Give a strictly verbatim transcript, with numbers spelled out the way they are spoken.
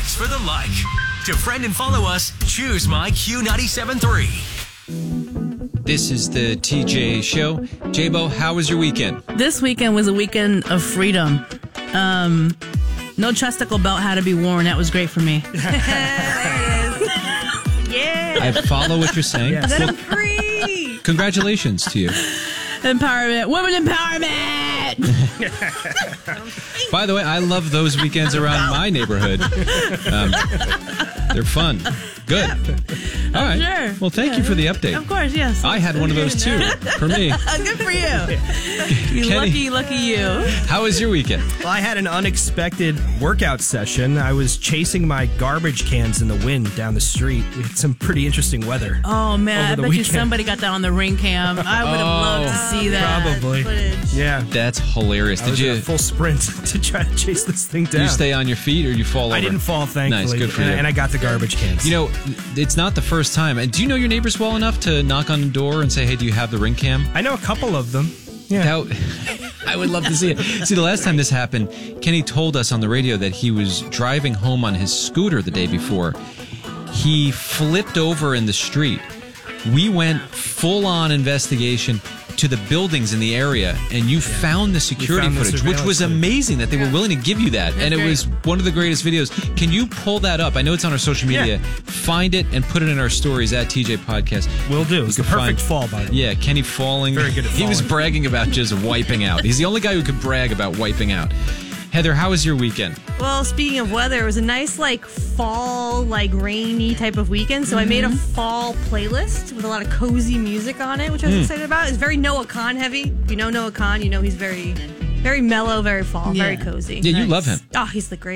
Thanks for the like. To friend and follow us, choose My Q ninety-seven point three. This is the T J Show. J-Bo, how was your weekend? This weekend was a weekend of freedom. Um, no chesticle belt had to be worn. That was great for me. Yeah. I follow what you're saying. Yes. Well, Free. congratulations to you. Empowerment. Women empowerment. By the way, I love those weekends around my neighborhood. Um, they're fun. Good. All right. Sure. Well, thank Yeah. you for the update. Of course, yes. I had one of those too, for me. Good for you. You Kenny. lucky, lucky you. How was your weekend? Well, I had an unexpected workout session. I was chasing my garbage cans in the wind down the street. We had some pretty interesting weather. Oh, man. Over I the bet you weekend. somebody got that on the ring cam. I would have loved to see that. Probably. Footage. Yeah. That's hilarious. I Did was you in a full sprint to try to chase this thing down. you stay on your feet or you fall over? I didn't fall, thankfully. Nice, good for and, you. and I got the garbage cans. You know, it's not the first time. And do you know your neighbors well enough to knock on the door and say, hey, do you have the ring cam? I know a couple of them. Yeah. That, I would love to see it. See, the last time this happened, Kenny told us on the radio that he was driving home on his scooter the day before. He flipped over in the street. We went full-on investigation to the buildings in the area, and you found the security found the footage, which was surveillance footage. amazing that they were Yeah. willing to give you that. And it great. was one of the greatest videos. Can you pull that up? I know it's on our social media. Yeah. Find it and put it in our stories at T J Podcast. Will do. It's the You can perfect find- fall, by the way. Yeah, Kenny falling. Very good at He was falling. bragging about just wiping out. He's the only guy who could brag about wiping out. Heather, how was your weekend? Well, speaking of weather, it was a nice, like, fall, like, rainy type of weekend. So I made a fall playlist with a lot of cozy music on it, which I was excited about. It's very Noah Kahn heavy. If you know Noah Kahn, you know he's very, very mellow, very fall, very Yeah. cozy. Yeah, you love him. Oh, he's the greatest.